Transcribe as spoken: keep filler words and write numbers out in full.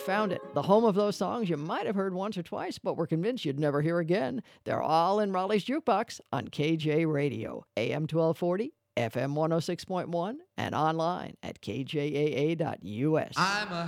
found it. The home of those songs you might have heard once or twice, but were convinced you'd never hear again. They're all in Raleigh's Jukebox on K J Radio, A M twelve forty, F M one oh six point one, and online at K J A A dot U S. I'm a